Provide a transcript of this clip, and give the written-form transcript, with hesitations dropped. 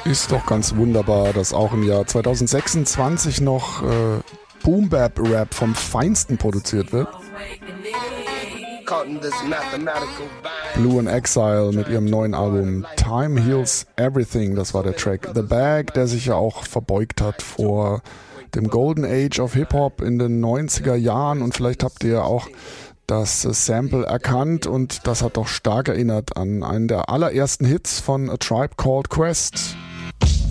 Ist doch ganz wunderbar, dass auch im Jahr 2026 noch Boom-Bap-Rap vom Feinsten produziert wird. Blue in Exile mit ihrem neuen Album Time Heals Everything, das war der Track. The Bag, der sich ja auch verbeugt hat vor dem Golden Age of Hip-Hop in den 90er Jahren, und vielleicht habt ihr auch das Sample erkannt, und das hat doch stark erinnert an einen der allerersten Hits von A Tribe Called Quest.